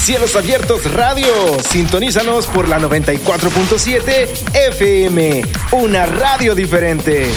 Cielos Abiertos Radio. Sintonízanos por la 94.7 FM. Una radio diferente.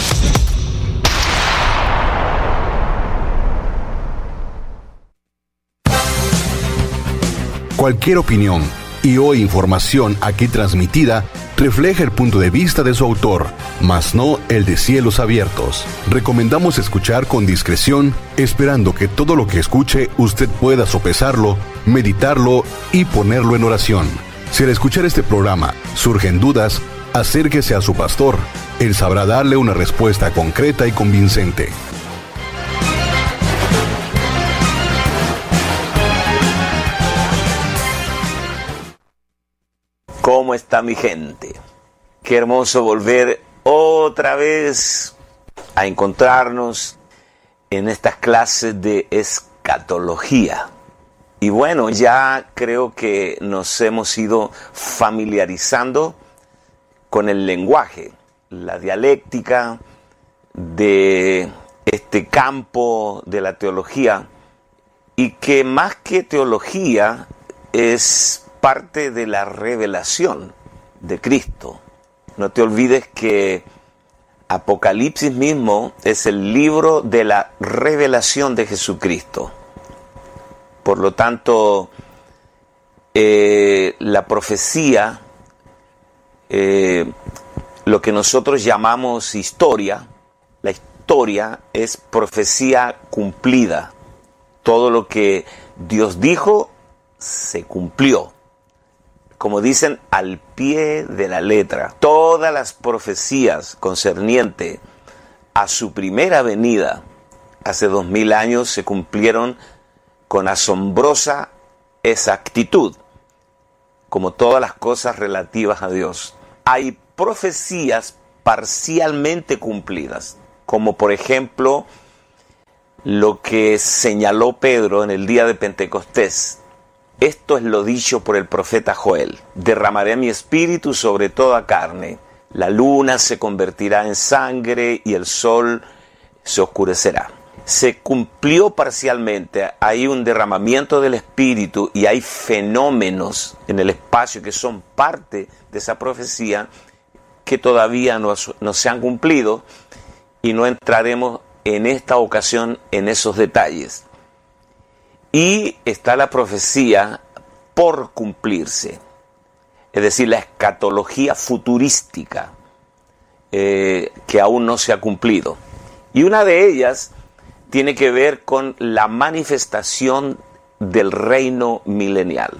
Cualquier opinión y o información aquí transmitida refleja el punto de vista de su autor, mas no el de Cielos Abiertos. Recomendamos escuchar con discreción, esperando que todo lo que escuche usted pueda sopesarlo, meditarlo y ponerlo en oración. Si al escuchar este programa surgen dudas, acérquese a su pastor. Él sabrá darle una respuesta concreta y convincente. ¿Cómo está mi gente? Qué hermoso volver otra vez a encontrarnos en estas clases de escatología. Y bueno, ya creo que nos hemos ido familiarizando con el lenguaje, la dialéctica de este campo de la teología, y que más que teología es parte de la revelación de Cristo. No te olvides que Apocalipsis mismo es el libro de la revelación de Jesucristo. Por lo tanto, la profecía, lo que nosotros llamamos historia, la historia es profecía cumplida. Todo lo que Dios dijo se cumplió. Como dicen, al pie de la letra. Todas las profecías concernientes a su primera venida, hace 2000 años, se cumplieron con asombrosa exactitud, como todas las cosas relativas a Dios. Hay profecías parcialmente cumplidas, como por ejemplo lo que señaló Pedro en el día de Pentecostés. Esto es lo dicho por el profeta Joel: derramaré mi espíritu sobre toda carne, la luna se convertirá en sangre y el sol se oscurecerá. Se cumplió parcialmente, hay un derramamiento del espíritu y hay fenómenos en el espacio que son parte de esa profecía que todavía no se han cumplido, y no entraremos en esta ocasión en esos detalles. Y está la profecía por cumplirse, es decir, la escatología futurística, que aún no se ha cumplido. Y una de ellas tiene que ver con la manifestación del reino milenial.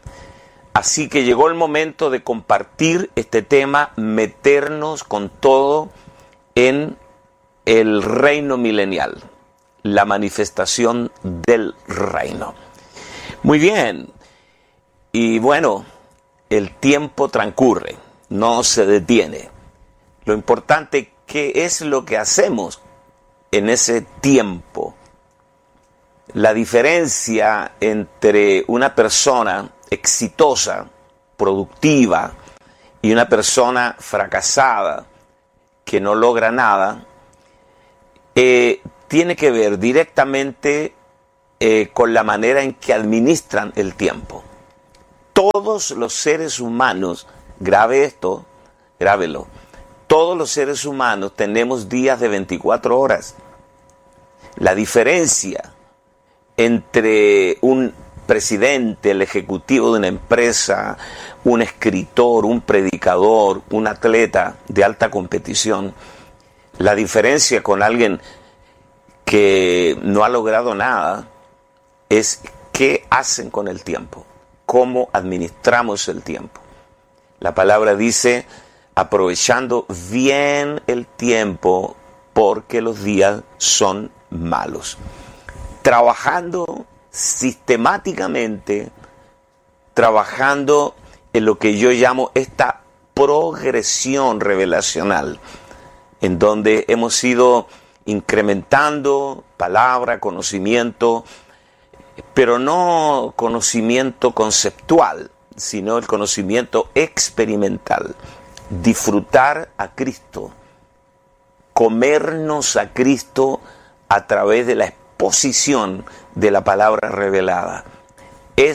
Así que llegó el momento de compartir este tema, meternos con todo en el reino milenial, la manifestación del reino. Muy bien, y bueno, el tiempo transcurre, no se detiene. Lo importante, ¿qué es lo que hacemos en ese tiempo? La diferencia entre una persona exitosa, productiva, y una persona fracasada que no logra nada, tiene que ver directamente con la manera en que administran el tiempo. Todos los seres humanos, grabe esto, grábelo, todos los seres humanos tenemos días de 24 horas. La diferencia entre un presidente, el ejecutivo de una empresa, un escritor, un predicador, un atleta de alta competición, la diferencia con alguien que no ha logrado nada es qué hacen con el tiempo, cómo administramos el tiempo. La palabra dice: aprovechando bien el tiempo, porque los días son malos. Trabajando sistemáticamente, trabajando en lo que yo llamo esta progresión revelacional, en donde hemos ido incrementando palabra, conocimiento, pero no conocimiento conceptual, sino el conocimiento experimental. Disfrutar a Cristo, comernos a Cristo a través de la exposición de la palabra revelada. Es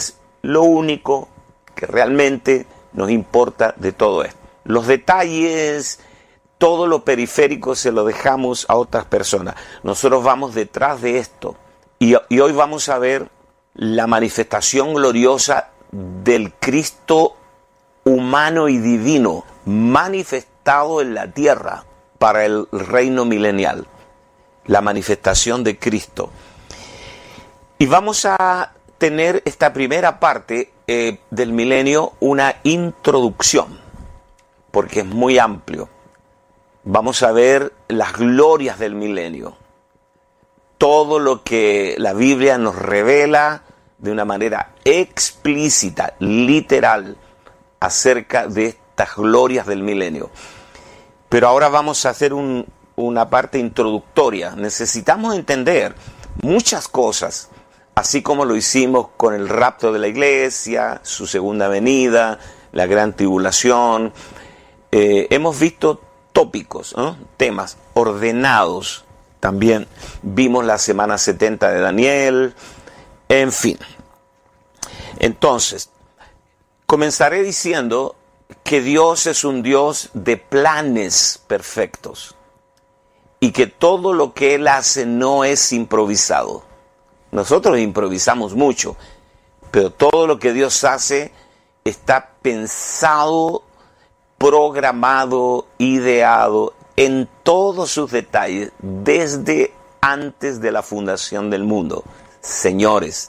lo único que realmente nos importa de todo esto. Los detalles, todo lo periférico se lo dejamos a otras personas. Nosotros vamos detrás de esto. Y hoy vamos a ver la manifestación gloriosa del Cristo humano y divino, manifestado en la tierra para el reino milenial. La manifestación de Cristo. Y vamos a tener esta primera parte del milenio, una introducción, porque es muy amplio. Vamos a ver las glorias del milenio. Todo lo que la Biblia nos revela de una manera explícita, literal, acerca de estas glorias del milenio. Pero ahora vamos a hacer una parte introductoria. Necesitamos entender muchas cosas, así como lo hicimos con el rapto de la iglesia, su segunda venida, la gran tribulación. Hemos visto tópicos, ¿no? Temas ordenados. También vimos la semana 70 de Daniel, en fin. Entonces, comenzaré diciendo que Dios es un Dios de planes perfectos y que todo lo que Él hace no es improvisado. Nosotros improvisamos mucho, pero todo lo que Dios hace está pensado, programado, ideado en todos sus detalles desde antes de la fundación del mundo. Señores,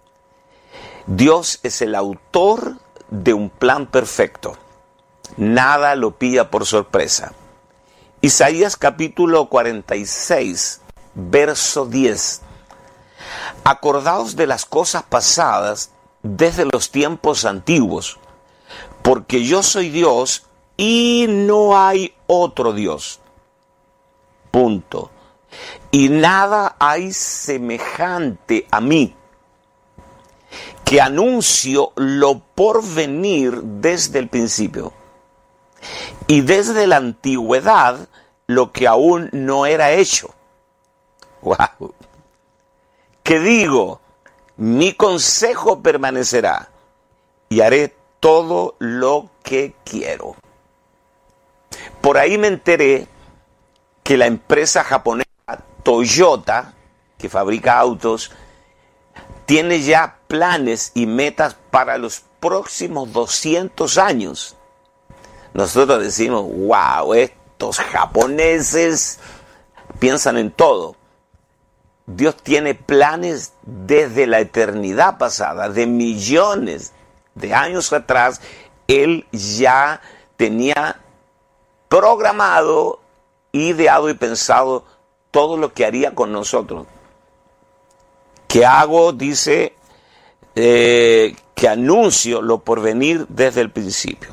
Dios es el autor de un plan perfecto. Nada lo pilla por sorpresa. Isaías capítulo 46, verso 10. Acordaos de las cosas pasadas desde los tiempos antiguos, porque yo soy Dios y no hay otro Dios. Punto. Y nada hay semejante a mí, que anuncio lo por venir desde el principio, y desde la antigüedad lo que aún no era hecho. ¡Wow! Que digo, mi consejo permanecerá, y haré todo lo que quiero. Por ahí me enteré que la empresa japonesa Toyota, que fabrica autos, tiene ya planes y metas para los próximos 200 años. Nosotros decimos, wow, estos japoneses piensan en todo. Dios tiene planes desde la eternidad pasada, de millones de años atrás. Él ya tenía programado, ideado y pensado todo lo que haría con nosotros. Que hago, dice, que anuncio lo por venir desde el principio.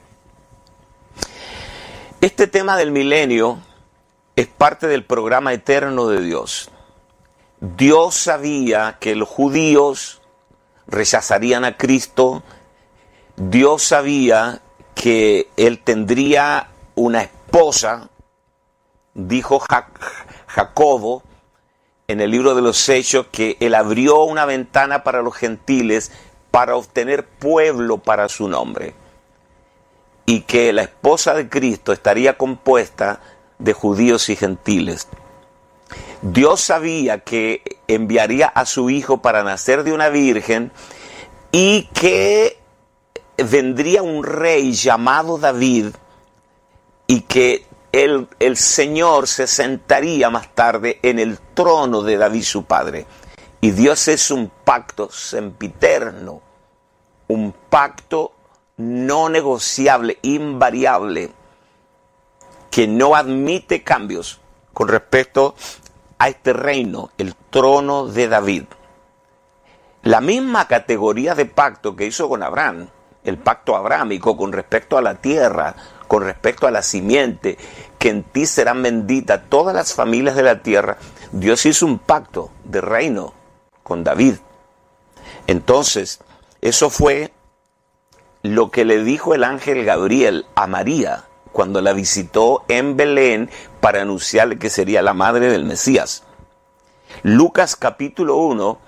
Este tema del milenio es parte del programa eterno de Dios. Dios sabía que los judíos rechazarían a Cristo. Dios sabía que Él tendría una esposa. Dijo Jacobo en el libro de los Hechos que Él abrió una ventana para los gentiles para obtener pueblo para su nombre. Y que la esposa de Cristo estaría compuesta de judíos y gentiles. Dios sabía que enviaría a su hijo para nacer de una virgen y que vendría un rey llamado David y que el Señor se sentaría más tarde en el trono de David su padre. Y Dios es un pacto sempiterno, un pacto no negociable, invariable, que no admite cambios con respecto a este reino, el trono de David. La misma categoría de pacto que hizo con Abraham, el pacto abrámico con respecto a la tierra, con respecto a la simiente, que en ti serán benditas todas las familias de la tierra. Dios hizo un pacto de reino con David. Entonces, eso fue lo que le dijo el ángel Gabriel a María cuando la visitó en Belén para anunciarle que sería la madre del Mesías. Lucas capítulo 1,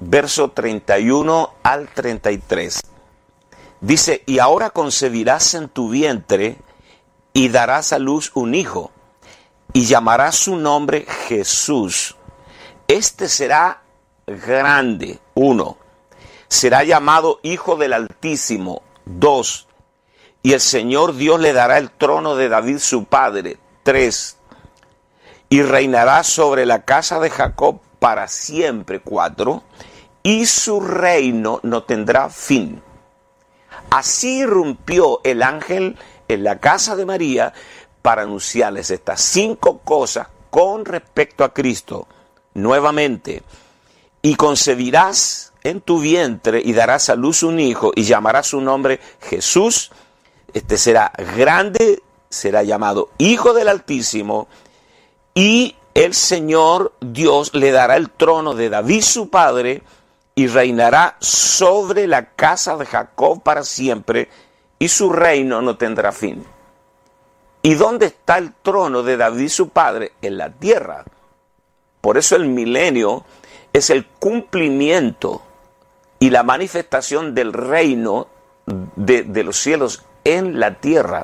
verso 31 al 33. Dice, y ahora concebirás en tu vientre y darás a luz un hijo, y llamarás su nombre Jesús. Este será grande, 1. Será llamado Hijo del Altísimo, 2. Y el Señor Dios le dará el trono de David su padre, 3. Y reinará sobre la casa de Jacob para siempre, 4. Y su reino no tendrá fin. Así irrumpió el ángel en la casa de María para anunciarles estas 5 cosas con respecto a Cristo. Nuevamente, y concebirás en tu vientre y darás a luz un hijo y llamarás su nombre Jesús. Este será grande, será llamado Hijo del Altísimo, y el Señor Dios le dará el trono de David su padre y reinará sobre la casa de Jacob para siempre, y su reino no tendrá fin. ¿Y dónde está el trono de David su padre? En la tierra. Por eso el milenio es el cumplimiento y la manifestación del reino de los cielos en la tierra.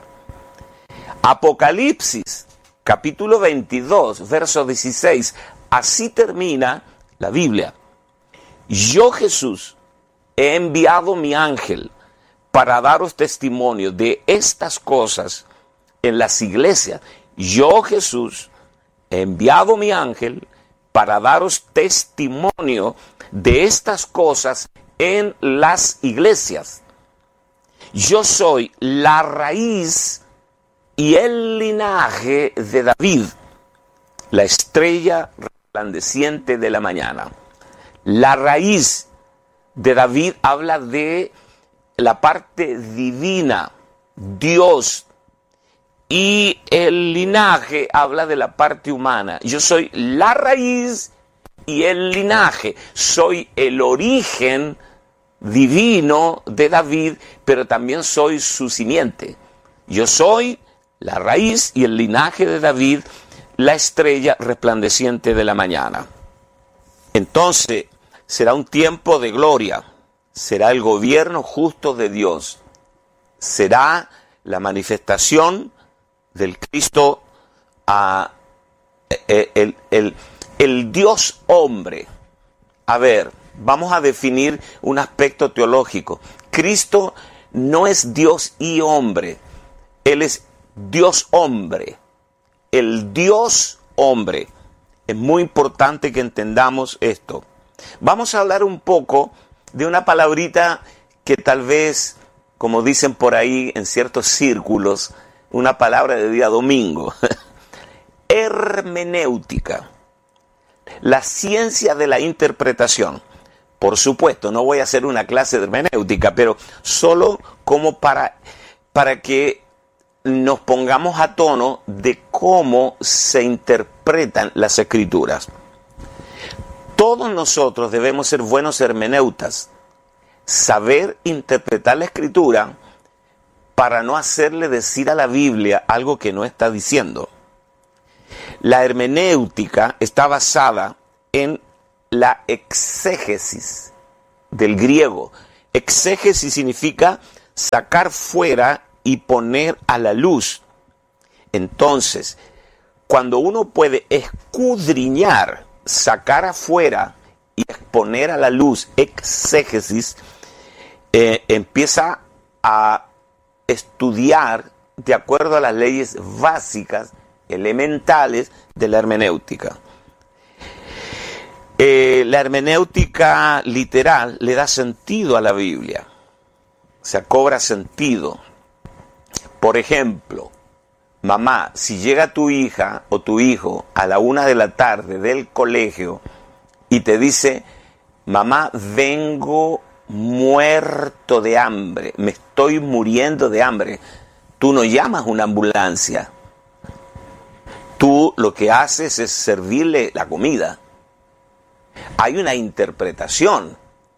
Apocalipsis, capítulo 22, verso 16. Así termina la Biblia. Yo, Jesús, he enviado mi ángel para daros testimonio de estas cosas en las iglesias. Yo, Jesús, he enviado mi ángel para daros testimonio de estas cosas en las iglesias. Yo soy la raíz y el linaje de David, la estrella resplandeciente de la mañana. La raíz de David habla de la parte divina, Dios, y el linaje habla de la parte humana. Yo soy la raíz y el linaje, soy el origen divino de David, pero también soy su simiente. Yo soy la raíz y el linaje de David, la estrella resplandeciente de la mañana. Entonces, será un tiempo de gloria, será el gobierno justo de Dios, será la manifestación del Cristo, el Dios hombre. A ver, vamos a definir un aspecto teológico. Cristo no es Dios y hombre, Él es Dios hombre, el Dios hombre. Es muy importante que entendamos esto. Vamos a hablar un poco de una palabrita que tal vez, como dicen por ahí en ciertos círculos, una palabra de día domingo. Hermenéutica. La ciencia de la interpretación. Por supuesto, no voy a hacer una clase de hermenéutica, pero solo como para que nos pongamos a tono de cómo se interpretan las escrituras. Todos nosotros debemos ser buenos hermeneutas, saber interpretar la escritura para no hacerle decir a la Biblia algo que no está diciendo. La hermenéutica está basada en la exégesis del griego. Exégesis significa sacar fuera y poner a la luz. Entonces, cuando uno puede escudriñar, sacar afuera y exponer a la luz, exégesis, empieza a estudiar de acuerdo a las leyes básicas, elementales de la hermenéutica. La hermenéutica literal le da sentido a la Biblia, o sea, cobra sentido. Por ejemplo, mamá, si llega tu hija o tu hijo a la 1 de la tarde del colegio y te dice, mamá, vengo muerto de hambre, me estoy muriendo de hambre, tú no llamas una ambulancia. Tú lo que haces es servirle la comida. Hay una interpretación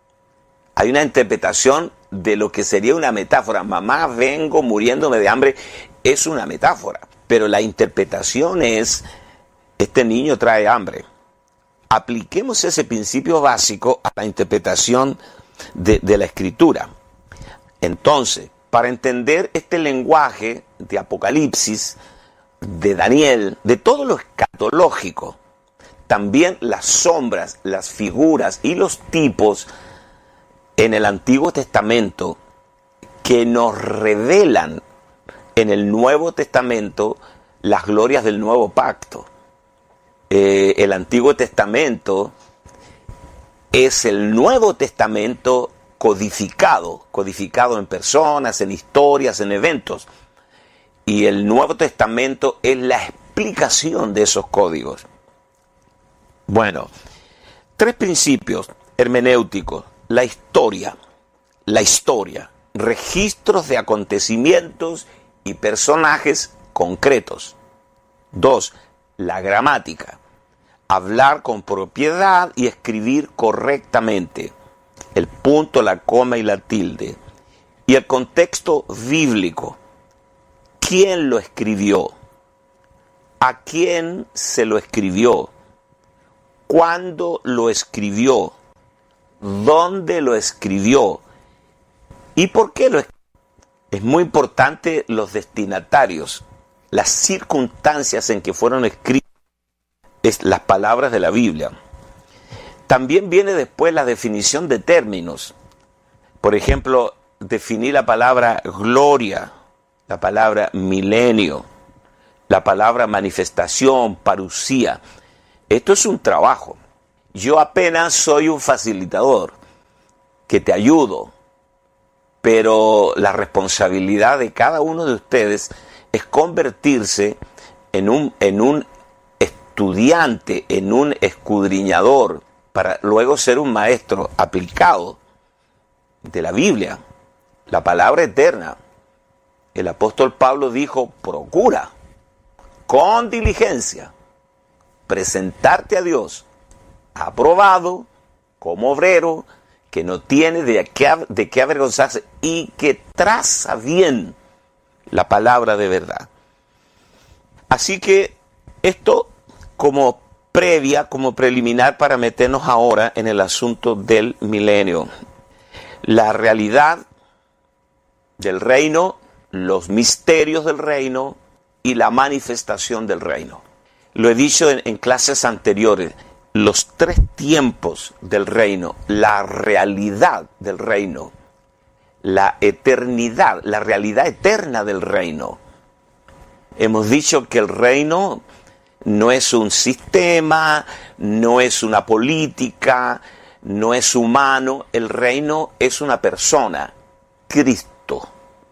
de lo que sería una metáfora. Mamá, vengo muriéndome de hambre, es una metáfora. Pero la interpretación es, este niño trae hambre. apliquemos ese principio básico a la interpretación de la Escritura. Entonces, para entender este lenguaje de Apocalipsis, de Daniel, de todo lo escatológico, también las sombras, las figuras y los tipos en el Antiguo Testamento que nos revelan en el Nuevo Testamento las glorias del nuevo pacto. El Antiguo Testamento es el Nuevo Testamento codificado en personas, en historias, en eventos. Y el Nuevo Testamento es la explicación de esos códigos. Bueno, 3 principios hermenéuticos. La historia, registros de acontecimientos y personajes concretos. 2, la gramática, hablar con propiedad y escribir correctamente. El punto, la coma y la tilde. Y el contexto bíblico. ¿Quién lo escribió? ¿A quién se lo escribió? ¿Cuándo lo escribió? ¿Dónde lo escribió? ¿Y por qué lo escribió? Es muy importante los destinatarios, las circunstancias en que fueron escritas las palabras de la Biblia. También viene después la definición de términos. Por ejemplo, definir la palabra gloria, la palabra milenio, la palabra manifestación, parusía. Esto es un trabajo. Yo apenas soy un facilitador que te ayudo, pero la responsabilidad de cada uno de ustedes es convertirse en un estudiante, en un escudriñador, para luego ser un maestro aplicado de la Biblia, la palabra eterna. El apóstol Pablo dijo, procura con diligencia presentarte a Dios aprobado como obrero que no tiene de qué avergonzarse y que traza bien la palabra de verdad. Así que esto como previa, como preliminar para meternos ahora en el asunto del milenio. La realidad del reino, los misterios del reino y la manifestación del reino. Lo he dicho en clases anteriores, los 3 tiempos del reino, la realidad del reino, la eternidad, la realidad eterna del reino. Hemos dicho que el reino no es un sistema, no es una política, no es humano. El reino es una persona, Cristo.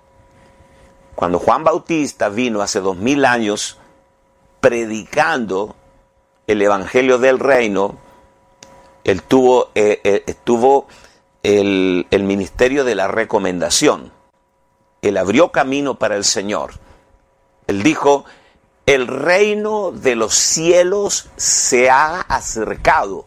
Cuando Juan Bautista vino hace 2000 años predicando el evangelio del reino, él tuvo el ministerio de la recomendación. Él abrió camino para el Señor. Él dijo, el reino de los cielos se ha acercado.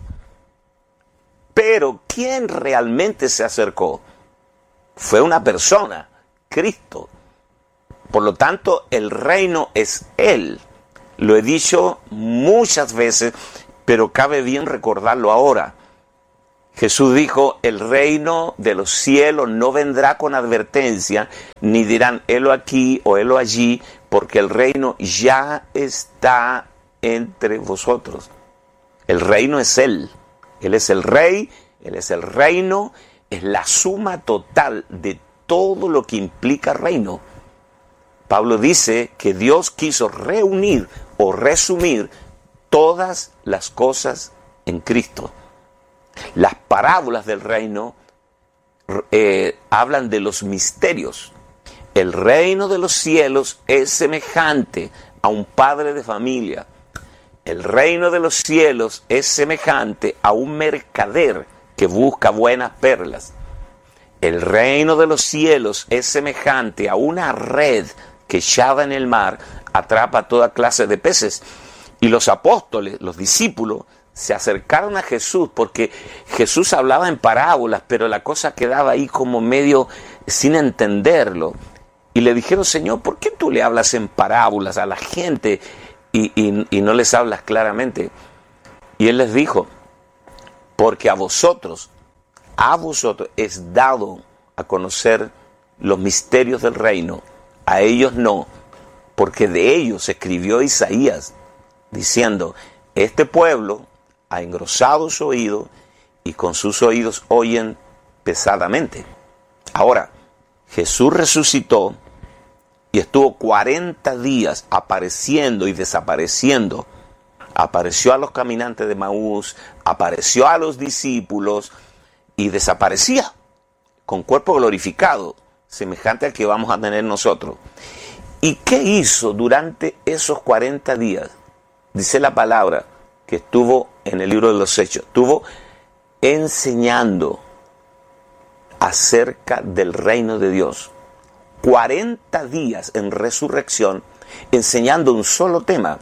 Pero ¿quién realmente se acercó? Fue una persona, Cristo. Por lo tanto, el reino es Él. Lo he dicho muchas veces, pero cabe bien recordarlo ahora. Jesús dijo, el reino de los cielos no vendrá con advertencia, ni dirán, helo aquí o helo allí, porque el reino ya está entre vosotros. El reino es Él. Él es el rey, Él es el reino, es la suma total de todo lo que implica reino. Pablo dice que Dios quiso reunir o resumir todas las cosas en Cristo. Las parábolas del reino hablan de los misterios. El reino de los cielos es semejante a un padre de familia. El reino de los cielos es semejante a un mercader que busca buenas perlas. El reino de los cielos es semejante a una red que echada en el mar atrapa toda clase de peces. Y los apóstoles, los discípulos, se acercaron a Jesús porque Jesús hablaba en parábolas, pero la cosa quedaba ahí como medio sin entenderlo. Y le dijeron, Señor, ¿por qué tú le hablas en parábolas a la gente y no les hablas claramente? Y Él les dijo, porque a vosotros es dado a conocer los misterios del reino, a ellos no, porque de ellos escribió Isaías, diciendo, este pueblo ha engrosado su oído y con sus oídos oyen pesadamente. Ahora, Jesús resucitó y estuvo 40 días apareciendo y desapareciendo. Apareció a los caminantes de Maús, apareció a los discípulos y desaparecía con cuerpo glorificado, semejante al que vamos a tener nosotros. ¿Y qué hizo durante esos 40 días? Dice la palabra que estuvo en el libro de los Hechos, estuvo enseñando acerca del reino de Dios. 40 días en resurrección, enseñando un solo tema.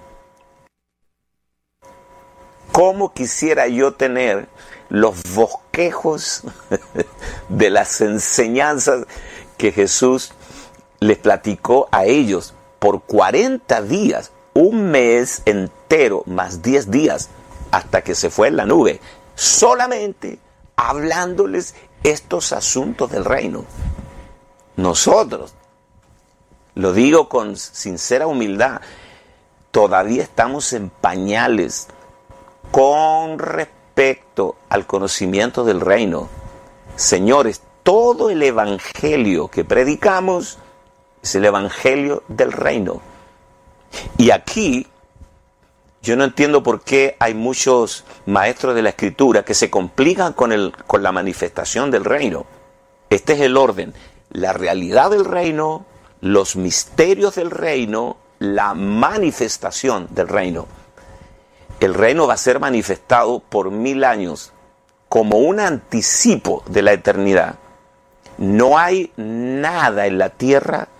¿Cómo quisiera yo tener los bosquejos de las enseñanzas que Jesús les platicó a ellos por 40 días, un mes entero, más 10 días, hasta que se fue en la nube, solamente hablándoles estos asuntos del reino? Nosotros, lo digo con sincera humildad, todavía estamos en pañales con respecto al conocimiento del reino. Señores, todo el evangelio que predicamos es el evangelio del reino. Y aquí yo no entiendo por qué hay muchos maestros de la escritura que se complican con la manifestación del reino. Este es el orden: la realidad del reino, los misterios del reino, la manifestación del reino. El reino va a ser manifestado por 1000 años como un anticipo de la eternidad. No hay nada en la tierra,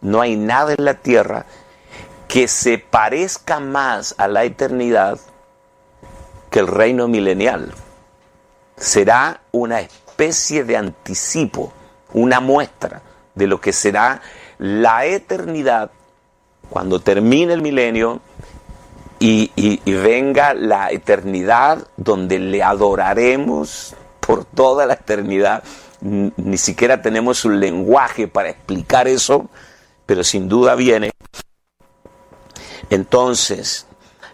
que se parezca más a la eternidad que el reino milenial. Será una especie de anticipo, una muestra de lo que será la eternidad cuando termine el milenio y venga la eternidad donde le adoraremos por toda la eternidad. Ni siquiera tenemos un lenguaje para explicar eso, pero sin duda viene. Entonces,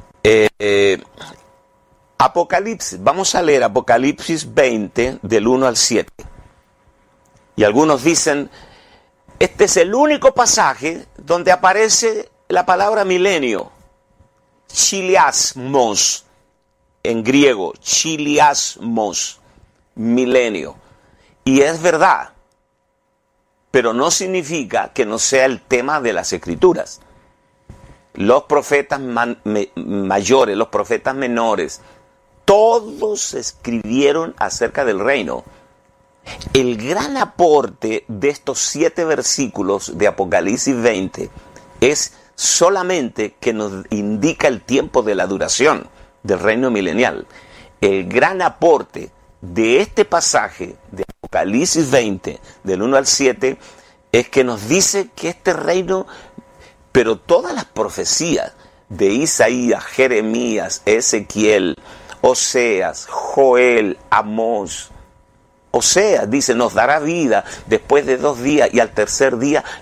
Apocalipsis, vamos a leer Apocalipsis 20 del 1 al 7. Y algunos dicen, este es el único pasaje donde aparece la palabra milenio, chiliasmos, en griego, chiliasmos, milenio. Y es verdad, pero no significa que no sea el tema de las escrituras. Los profetas mayores, los profetas menores, todos escribieron acerca del reino. El gran aporte de estos 7 versículos de Apocalipsis 20 es solamente que nos indica el tiempo de la duración del reino milenial. El gran aporte de este pasaje de Apocalipsis 20, del 1 al 7, es que nos dice que este reino, pero todas las profecías de Isaías, Jeremías, Ezequiel, Oseas, Joel, Amós, Oseas dice, nos dará vida después de 2 días y al tercer día